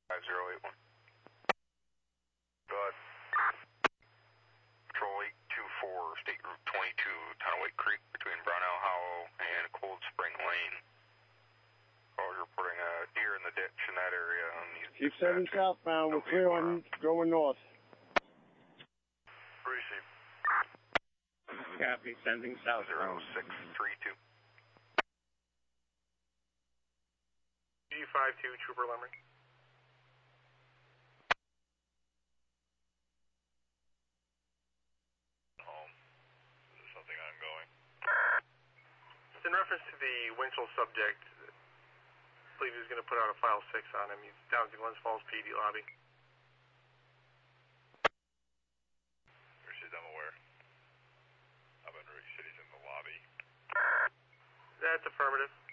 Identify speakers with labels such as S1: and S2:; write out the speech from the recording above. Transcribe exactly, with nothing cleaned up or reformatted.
S1: five zero eight one. Go ahead. Patrol eight two four, State Route twenty-two, Tonaway Creek, between Brownell Hollow and Cold Spring Lane. Calls reporting a deer in the ditch in that area.
S2: Chief seven southbound, we're clear on going north.
S1: Receive.
S2: Copy, sending southbound.
S1: zero six three two.
S3: G five two, Trooper Lemry.
S1: Home. Is there something ongoing?
S3: It's in reference to the Winchell subject. I believe he was going to put out a file six on him. He's down at the Glens Falls P D lobby.
S1: Rashid, I'm aware. I've been Rashid, he's in the lobby.
S3: That's affirmative.